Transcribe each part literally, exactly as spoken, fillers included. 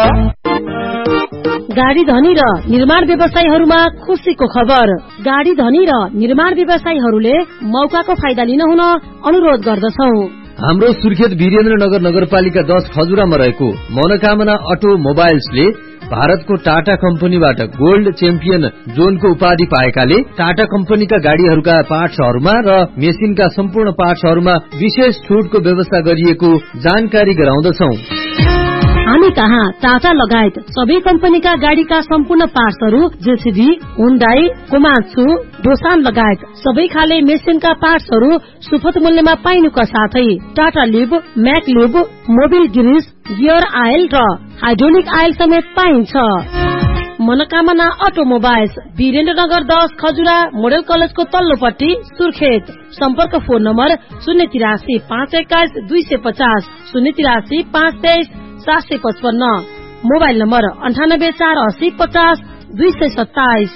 गाडी धनी र निर्माण व्यवसायीहरूमा खुशीको खबर। गाडी धनी र निर्माण व्यवसायीहरूले मौकाको फाइदा लिन हुन अनुरोध गर्दछौ। हाम्रो सुर्खेत वीरेन्द्रनगर नगरपालिका दस खजुरामा रहेको मनोकामना अटो मोबाइल्सले भारतको टाटा कम्पनीबाट गोल्ड च्याम्पियन जोनको उपाधि पाएकाले टाटा कम्पनीका गाड़ीहरूका पार्ट्सहरूमा र मेसिनका सम्पूर्ण पार्ट्सहरूमा विशेष छुटको व्यवस्था गरिएको जानकारी गराउँदछौ। हामी कहाँ टाटा लगायत सबै कम्पनीका गाड़ीका सम्पूर्ण पार्ट्सहरू जेसीबी, हुन्डाई, कोमात्सु, डोसान लगायत सबै खाले मेसिनका पार्ट्सहरू सुपथ मूल्यमा पाइनुका साथै टाटा लिब, म्याक लिब, मोबिल ग्रिस, गियर आयल र हाइड्रोलिक आयल समेत पाइन्छ। मनोकामना अटोमोबाइल्स, वीरेन्द्रनगर दस खजुरा मोडल कलेजको तल्लोपट्टि सुर्खेत। सम्पर्क फोन नम्बर शून्य तिरासी पाँच एक्काइस दुई सय पचास, शून्य तिरासी पाँच तेइस सात सय पचपन्न, मोबाइल नम्बर अन्ठानब्बे चार अस्सी पचास दुई सय सत्ताइस।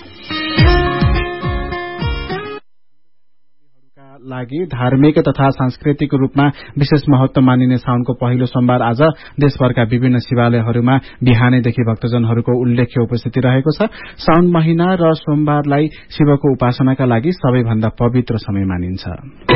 लागि धार्मिक तथा सांस्कृतिक रूपमा विशेष महत्व मानिने साउनको पहिलो सोमबार आज देशभरका विभिन्न शिवालयहरूमा बिहानैदेखि भक्तजनहरूको उल्लेख्य उपस्थिति रहेको छ। साउन महिना र सोमबारलाई शिवको उपासनाका लागि सबैभन्दा पवित्र समय मानिन्छ।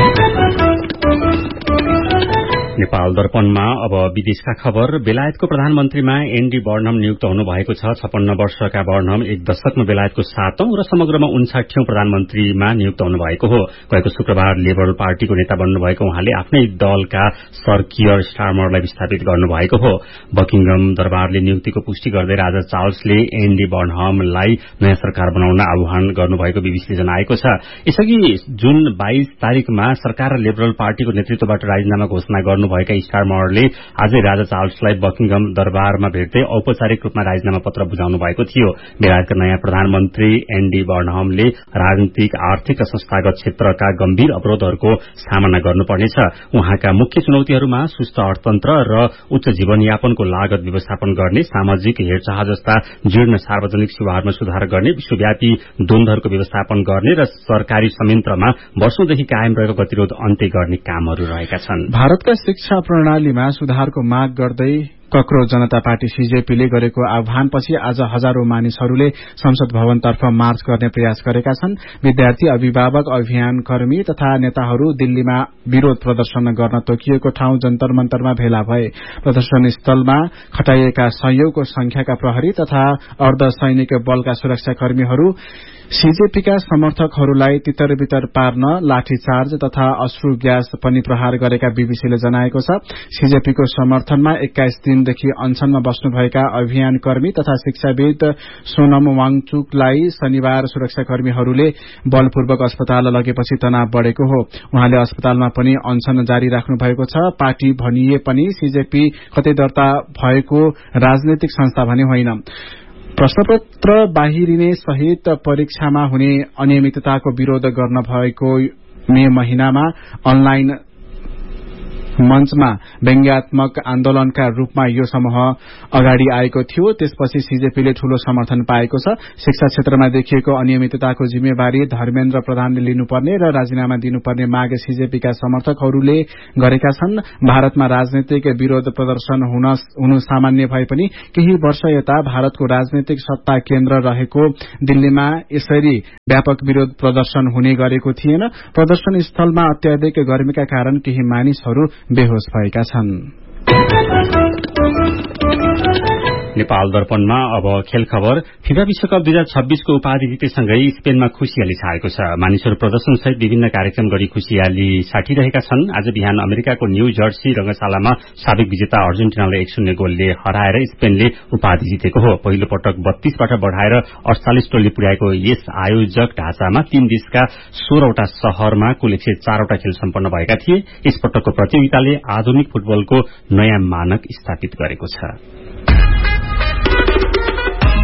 नेपाल दर्पणमा अब विदेशका खबर। बेलायतको प्रधानमन्त्रीमा एन्डी बर्नहम नियुक्त हुनु भएको छ। छप्पन्न वर्षका बर्नहम एक दशकमा बेलायतको सातौं र समग्रमा उन्साठीौं प्रधानमन्त्रीमा नियुक्त हुनु भएको हो। गएको शुक्रबार लेबर पार्टीको नेता बन्नु भएको उहाँले आफ्नै दलका सर कियर स्टारमरलाई विस्थापित गर्नु भएको हो। बकिङहम दरबारले नियुक्तिको पुष्टि गर्दै राजा चार्ल्सले एन्डी बर्नहमलाई नयाँ सरकार बनाउन आह्वान गर्नुभएको बीबीसीले जनाएको छ। यसअघि जुन बाइस तारिकमा सरकार र लिबरल पार्टीको नेतृत्वबाट राजीनामा घोषणा गर्नु भएका स्टारमरले आजै राजा चार्ल्सलाई बकिङहम दरबारमा भेट्दै औपचारिक रूपमा राजीनामा पत्र बुझाउनु भएको थियो। बेलायतका नयाँ प्रधानमन्त्री एन्डी बर्नहमले राजनीतिक, आर्थिक र संस्थागत क्षेत्रका गम्भीर अवरोधहरूको सामना गर्नुपर्नेछ। उहाँका मुख्य चुनौतीहरूमा सुस्त अर्थतन्त्र र उच्च जीवनयापनको लागत व्यवस्थापन गर्ने, सामाजिक हेरचाह जस्ता जीर्ण सार्वजनिक सेवाहरूमा सुधार गर्ने, विश्वव्यापी द्वन्द्वहरूको व्यवस्थापन गर्ने र सरकारी संयन्त्रमा वर्षौंदेखि कायम रहेको गतिरोध अन्त्य गर्ने कामहरू रहेका छन्। भारतका शिक्षा प्रणालीमा सुधारको माग गर्दै कक्रोच जनता पार्टी सीजेपीले गरेको आह्वानपछि आज हजारौं मानिसहरूले संसद भवनतर्फ मार्च गर्ने प्रयास गरेका छन्। विद्यार्थी, अभिभावक, अभियानकर्मी तथा नेताहरू दिल्लीमा विरोध प्रदर्शन गर्न तोकिएको ठाउँ जन्तर मन्तरमा भेला भए। प्रदर्शन स्थलमा खटाइएका सयौंको संख्याका प्रहरी तथा अर्धसैनिक बलका सुरक्षाकर्मीहरू सीजेपीका समर्थकहरूलाई तितर बितर पार्न लाठीचार्ज तथा अश्रु ग्यास पनि प्रहार गरेका बीबीसीले जनाएको छ। सीजेपीको समर्थनमा एक्काइस दिनदेखि अनसनमा बस्नुभएका अभियानकर्मी तथा शिक्षाविद सोनम वाङचुकलाई शनिबार सुरक्षाकर्मीहरूले बलपूर्वक अस्पताल लगेपछि तनाव बढ़ेको हो। उहाँले अस्पतालमा पनि अनसन जारी राख्नु भएको छ। पार्टी भनिए पनि सीजेपी कतै दर्ता भएको राजनैतिक संस्था भने होइन। प्रश्नपत्र बाहिरिने सहित परीक्षामा हुने अनियमितताको विरोध गर्न भएको मे महिनामा अनलाइन मञ्चमा व्यङ्ग्यात्मक आन्दोलनका रूपमा यो समूह अगाडि आएको थियो। त्यसपछि सीजेपीले ठूलो समर्थन पाएको छ। शिक्षा क्षेत्रमा देखिएको अनियमितताको जिम्मेवारी धर्मेन्द्र प्रधानले लिनुपर्ने र राजीनामा दिनुपर्ने माग सीजेपीका समर्थकहरूले गरेका छन्। भारतमा राजनैतिक विरोध प्रदर्शन हुनु सामान्य भए पनि केही वर्ष यता भारतको राजनैतिक सत्ता केन्द्र रहेको दिल्लीमा यसरी व्यापक विरोध प्रदर्शन हुने गरेको थिएन। प्रदर्शन स्थलमा अत्याधिक गर्मीका कारण केही मानिसहरू बेहोस भएका छन्। नेपाल दर्पणमा अब खेल खबर। फिफा विश्वकप दुई हजार छब्बीसको उपाधि जितेसँगै स्पेनमा खुशियाली छाएको छ। मानिसहरू प्रदर्शनसहित विभिन्न कार्यक्रम गरी खुशियाली साटिरहेका छन्। आज बिहान अमेरिकाको न्यू जर्सी रंगशालामा साबिक विजेता अर्जेन्टिनालाई एक शून्य गोलले हराएर स्पेनले उपाधि जितेको हो। पहिलो पटक बत्तीसबाट बढ़ाएर अड़चालिस टोली पुर्याएको यस आयोजक ढाँचामा तीन देशका सोह्रवटा शहरमा कुल एक सय चारवटा खेल सम्पन्न भएका थिए। यसपटकको प्रतियोगिताले आधुनिक फुटबलको नयाँ मानक स्थापित गरेको छ।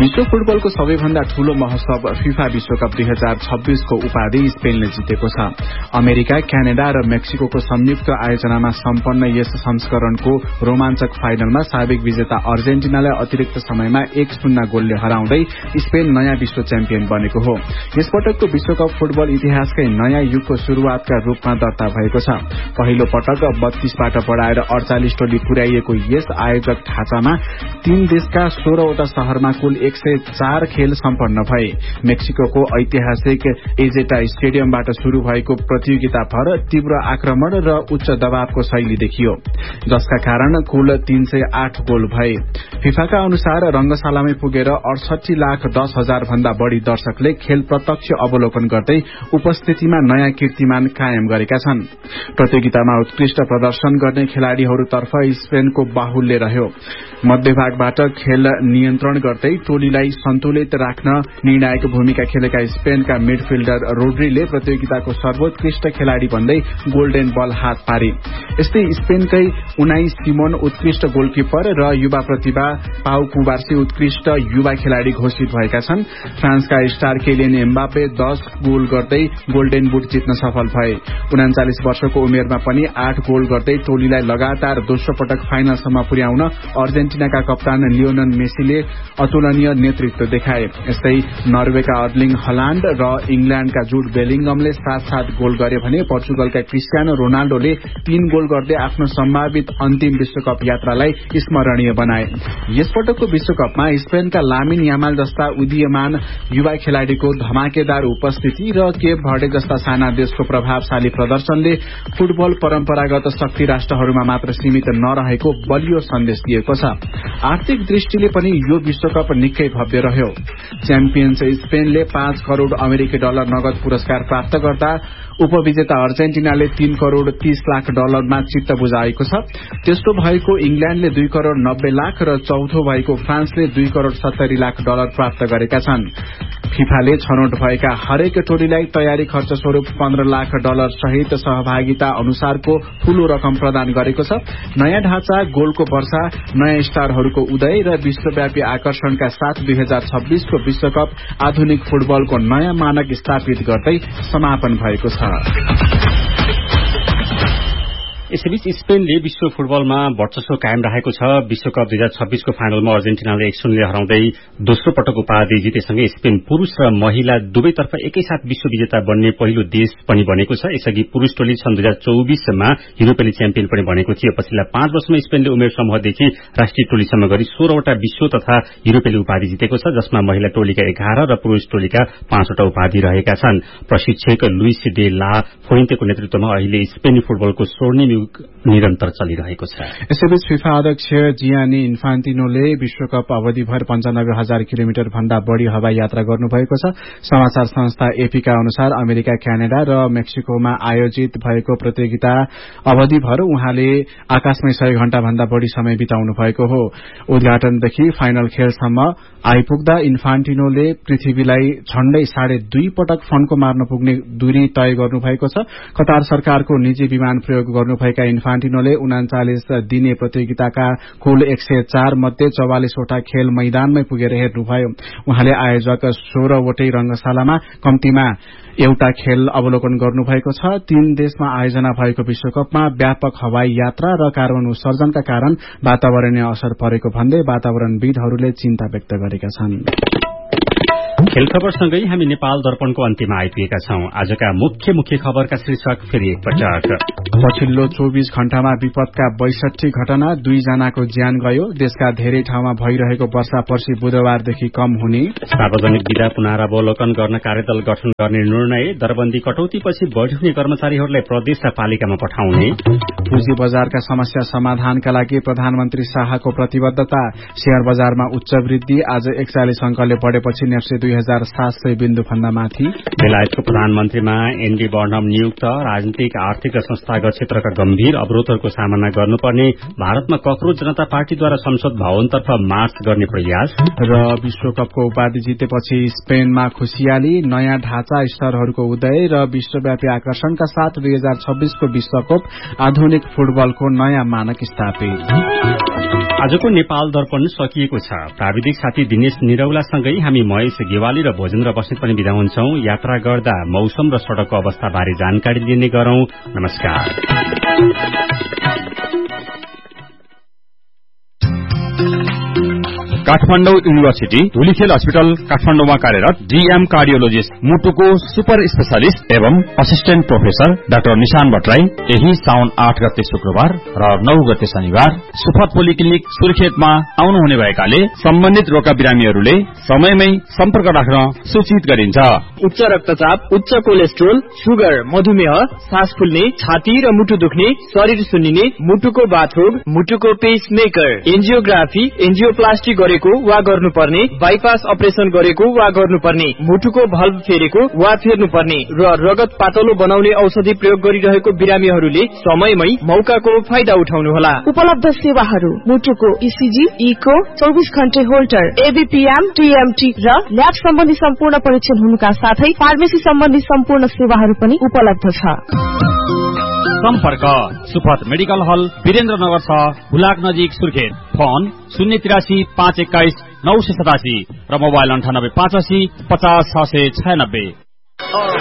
विश्व फुटबलको सबैभन्दा ठूलो महोत्सव फिफा विश्वकप दुई हजार छब्बीसको उपाधि स्पेनले जितेको छ। अमेरिका, क्यानाडा र मेक्सिको संयुक्त आयोजनामा सम्पन्न यस संस्करणको रोमाञ्चक फाइनलमा साबिक विजेता अर्जेन्टिनालाई अतिरिक्त समयमा एक शून्य गोलले हराउँदै स्पेन नयाँ विश्व च्याम्पियन बनेको हो। यसपटकको विश्वकप फुटबल इतिहासकै नयाँ युगको शुरूआतका रूपमा दर्ता भएको छ। पहिलो पटक बत्तीसबाट बढ़ाएर अड़चालिस टोली पुर्याइएको यस आयोजक ढाँचामा तीन देशका सोह्रवटा शहरमा कुल एक सय चार खेल सम्पन्न भए। मेक्सिको ऐतिहासिक एजेटा स्टेडियमबाट शुरू भएको प्रतियोगिता भर तीव्र आक्रमण र उच्च दबावको शैली देखियो, जसका कारण कुल तीन सय आठ गोल भए। फिफाका अनुसार रंगशालामै पुगेर अडसठी लाख दस हजार भन्दा बढ़ी दर्शकले खेल प्रत्यक्ष अवलोकन गर्दै उपस्थितिमा नयाँ कीर्तिमान कायम गरेका छन्। प्रतियोगितामा उत्कृष्ट प्रदर्शन गर्ने खेलाड़ीहरूतर्फ स्पेनको बाहुल्य रह्यो। मध्यभागबाट खेल नियन्त्रण गर्दै टोलीलाई सन्तुलित राख्न निर्णायक भूमिका खेलेका स्पेनका मिडफिल्डर रोड्रीले प्रतियोगिताको सर्वोत्कृष्ट खेलाड़ी भन्दै गोल्डन बल हात पारे। यस्तै स्पेनकै उनाई सिमोन उत्कृष्ट गोलकिपर र युवा प्रतिभा पाउ कुबार्सी उत्कृष्ट युवा खेलाड़ी घोषित भएका छन्। फ्रान्सका स्टार केलियन एम्बापे दस गोल गर्दै गोल्डन बुट जित्न सफल भए। उनाचालिस वर्षको उमेरमा पनि आठ गोल गर्दै टोलीलाई लगातार दोस्रो पटक फाइनलसम्म पुर्याउन अर्जेन्टिनाका कप्तान लियोनल मेसीले अतुलनीय नेतृत्व देखाए। यस्तै नर्वेका अर्लिङ हल्याण्ड र इंग्ल्याण्डका जुड बेलिंगमले सात सात गोल गरे भने पोर्चुगलका क्रिस्टियानो रोनाल्डोले तीन गोल गर्दै आफ्नो सम्भावित अन्तिम विश्वकप यात्रालाई स्मरणीय बनाए। यसपटकको विश्वकपमा स्पेनका लामिन यामाल जस्ता उदीयमान युवा खेलाड़ीको धमाकेदार उपस्थिति र केप भर्डे जस्ता साना देशको प्रभावशाली प्रदर्शनले फुटबल परम्परागत शक्ति राष्ट्रहरूमा मात्र सीमित नरहेको बलियो सन्देश दिएको छ। आर्थिक दृष्टिले पनि यो विश्वकप निकै भव्य रह्यो। च्याम्पियन्स स्पेनले पाँच करोड़ अमेरिकी डलर नगद पुरस्कार प्राप्त गर्दा उपविजेता अर्जेन्टिनाले तीन करोड़ तीस लाख डलरमा चित्त बुझाएको छ। तेस्रो भएको इंग्ल्याण्डले दुई करोड़ नब्बे लाख र चौथो भएको फ्रान्सले दुई करोड़ सत्तरी लाख डलर प्राप्त गरेका छन्। फिफाले छनौट भएका हरेक टोलीलाई तयारी खर्च स्वरूप पन्ध्र लाख डलर सहित सहभागिता अनुसारको ठूलो रकम प्रदान गरेको छ। नयाँ ढाँचा, गोलको वर्षा, नयाँ स्टारहरूको उदय र विश्वव्यापी आकर्षणका साथ दुई हजार छब्बीसको विश्वकप आधुनिक फुटबलको नयाँ मानक स्थापित गर्दै समापन भएको छ। यसैबीच स्पेनले विश्व फुटबलमा वर्चस्व कायम राखेको छ। विश्वकप दुई हजार छब्बीसको फाइनलमा अर्जेन्टिनाले एक शून्यले हराउँदै दोस्रो पटक उपाधि जितेसँगै स्पेन पुरूष र महिला दुवैतर्फ एकैसाथ विश्व विजेता बन्ने पहिलो देश पनि बनेको छ। यसअघि पुरूष टोली सन् दुई हजार चौबीसमा युरोपेली च्याम्पियन पनि बनेको थियो। पछिल्ला पाँच वर्षमा स्पेनले उमेर समूहदेखि राष्ट्रिय टोलीसम्म गरी सोह्रवटा विश्व तथा युरोपेली उपाधि जितेको छ, जसमा महिला टोलीका एघार र पुरूष टोलीका पाँचवटा उपाधि रहेका छन्। प्रशिक्षक लुइस डे ला फोइन्तेको नेतृत्वमा अहिले स्पेनी फुटबलको स्वर्णिम निरन्तर चलिरहेको छ। यसैबीच फिफा अध्यक्ष जियानी इन्फान्टिनोले विश्वकप अवधिभर पञ्चानब्बे हजार किलोमिटर भन्दा बढ़ी हवाई यात्रा गर्नुभएको छ। समाचार संस्था एपीका अनुसार अमेरिका, क्यानाडा र मेक्सिकोमा आयोजित भएको प्रतियोगिता अवधिभर उहाँले आकाशमै सय घण्टा भन्दा बढ़ी समय बिताउनु भएको हो। उद्घाटनदेखि फाइनल खेलसम्म आइपुग्दा इन्फान्टिनोले पृथ्वीलाई झण्डै साढे दुई पटक फन्को मार्न पुग्ने दूरी तय गर्नुभएको छ। कतार सरकारको निजी विमान प्रयोग गर्नुभएका इन्फान्टिनोले उनाचालिस दिने प्रतियोगिताका कुल एक सय चार मध्ये चौवालिसवटा खेल मैदानमै पुगेर हेर्नुभयो। उहाँले आयोजक सोह्रवटै रंगशालामा कम्तीमा एउटा खेल अवलोकन गर्नुभएको छ। तीन देशमा आयोजना भएको विश्वकपमा व्यापक हवाई यात्रा र कार्बन उत्सर्जनका कारण वातावरणीय असर परेको भन्दै वातावरणविदहरूले चिन्ता व्यक्त गरेका छन्। खेल खबरसँगै हामी नेपाल दर्पणको अन्त्यमा आइपुगेका छौं। आजका मुख्य मुख्य खबरका शीर्षक फेरि एकपटक। पछिल्लो चौबीस घण्टामा विपदका बैसठी घटना, दुईजनाको ज्यान गयो। देशका धेरै ठाउँमा भइरहेको वर्षा पर्सि बुधबारदेखि कम हुने। सार्वजनिक विधा पुनरावलोकन गर्न कार्यदल गठन गर्ने निर्णय। दरबन्दी कटौतीपछि बढ़ी हुने कर्मचारीहरूलाई प्रदेश र पालिकामा पठाउने। पुँजी बजारका समस्या समाधानका लागि प्रधानमन्त्री शाहको प्रतिबद्धता। शेयर बजारमा उच्च वृद्धि। आज एकचालिस अंकले बढ़ेपछि नेप्से दुई हजार सात सय बिन्दु भन्दा माथि। बेलायतको प्रधानमन्त्रीमा एनडी बर्नम नियुक्त। राजनीतिक, आर्थिक र संस्थागत क्षेत्रका गम्भीर अवरोधहरूको सामना गर्नुपर्ने। भारतमा कक्रोच जनता पार्टीद्वारा संसद भवनतर्फ मार्च गर्ने प्रयास। र विश्वकपको उपाधि जितेपछि स्पेनमा खुशियाली। नयाँ ढाँचा, स्तरहरूको उदय र विश्वव्यापी आकर्षणका साथ दुई हजार छब्बीसको विश्वकप आधुनिक फुटबलको नयाँ मानक स्थापित। आजको नेपाल दर्पण सकिएको छ। प्राविधिक साथी दिनेश निरौलासँगै हामी महेश गेवाली र भोजेन्द्र बस्नेत पनि बिदा हुन्छौं। यात्रा गर्दा मौसम र सड़कको अवस्था बारे जानकारी लिने गरौं। नमस्कार। काठमाडौँ युनिभर्सिटी धुलीखेल अस्पताल काठमाडौँमा कार्यरत डीएम कार्डियोलोजिस्ट मुटुको सुपर स्पेशलिस्ट एवं असिस्टेन्ट प्रोफेसर डाक्टर निशान भट्टराई यही साउन आठ गते शुक्रबार र नौ गते शनिबार सुफत पोलिक्लिनिक सुर्खेतमा आउनुहुने भएकाले सम्बन्धित रोगका बिरामीहरूले समयमै सम्पर्क राख्न सूचित गरिन्छ। उच्च रक्तचाप, उच्च कोलेस्ट्रोल, सुगर, मधुमेह, सास फुल्ने, छाती र मुटु दुख्ने, शरीर सुन्निने, मुटुको बाथरोग, मुटुको पेसमेकर, एन्जियोग्राफी, एन्जियोप्लास्टी गरेको वा गर्नुपर्ने, बाइपास अपरेसन गरेको वा गर्नुपर्ने, मुटुको भल्भ फेरेको वा फेर्नुपर्ने र रगत पातलो बनाउने औषधि प्रयोग गरिरहेको बिरामीहरूले समयमै मौकाको फाइदा उठाउनुहोला। उपलब्ध सेवाहरू मुटुको ईसीजी, इको, चौबीस घण्टे होल्टर, एबीपीएम, टीएमटी र ल्याब सम्बन्धी सम्पूर्ण परीक्षण हुनुका साथै फार्मेसी सम्बन्धी सम्पूर्ण सेवाहरू पनि उपलब्ध छ। सम्पर्क सुफत मेडिकल हल वीरेन्द्रनगर छ, हुलाक नजिक सुर्खेत। फोन शून्य तिरासी पाँच एक्काइस नौ सय सतासी र मोबाइल अन्ठानब्बे पाँच असी पचास छ सय छयानब्बे।